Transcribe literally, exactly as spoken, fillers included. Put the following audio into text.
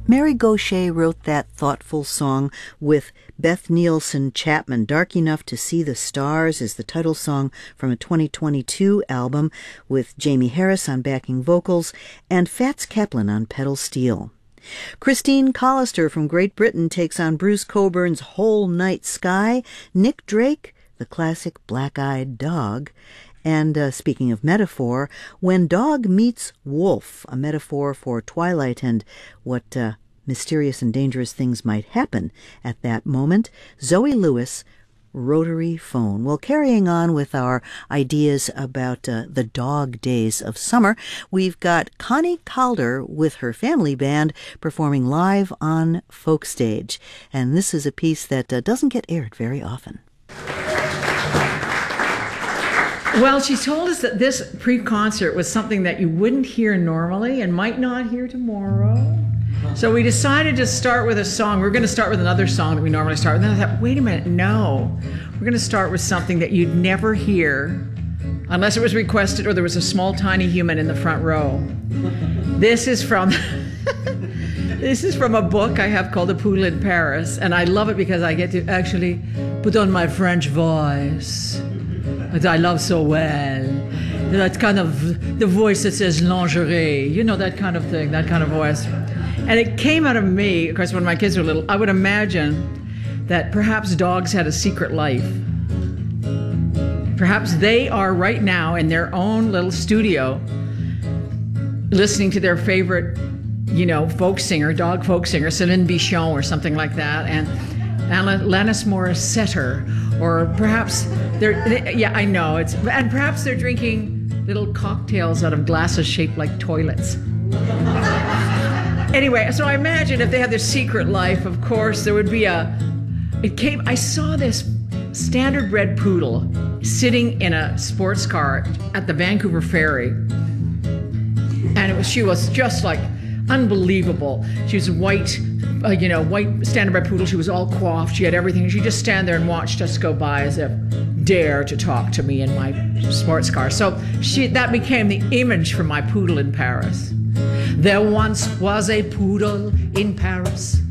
Mary Gauthier wrote that thoughtful song with Beth Nielsen Chapman. Dark Enough to See the Stars is the title song from a twenty twenty-two album with Jamie Harris on backing vocals and Fats Kaplan on pedal steel. Christine Collister from Great Britain takes on Bruce Coburn's Whole Night Sky. Nick Drake, the classic Black-Eyed Dog. And uh, speaking of metaphor, When Dog Meets Wolf, a metaphor for twilight and what uh, mysterious and dangerous things might happen at that moment. Zoe Lewis, Rotary Phone. Well, carrying on with our ideas about uh, the dog days of summer, we've got Connie Calder with her family band performing live on Folk Stage. And this is a piece that uh, doesn't get aired very often. Well, she told us that this pre-concert was something that you wouldn't hear normally and might not hear tomorrow. So we decided to start with a song. We're going to start with another song that we normally start with. And then I thought, wait a minute, no. We're going to start with something that you'd never hear unless it was requested or there was a small, tiny human in the front row. This is from... This is from a book I have called The Poodle in Paris. And I love it because I get to actually put on my French voice that I love so well. That kind of, the voice that says lingerie, you know, that kind of thing, that kind of voice. And it came out of me, of course, when my kids were little. I would imagine that perhaps dogs had a secret life. Perhaps they are right now in their own little studio listening to their favorite, you know, folk singer, dog folk singer, Céline Bichon or something like that, and Alanis Morissette, or perhaps they're, yeah, I know, it's, and perhaps they're drinking little cocktails out of glasses shaped like toilets. Anyway, so I imagine if they had their secret life, of course, there would be a, it came, I saw this standard bred poodle sitting in a sports car at the Vancouver Ferry. And it was, she was just like unbelievable. She was white, uh, you know, white standard bred poodle. She was all coiffed. She had everything. She'd just stand there and watched us go by as if, dare to talk to me in my sports car. So she, that became the image for my Poodle in Paris. There once was a poodle in Paris.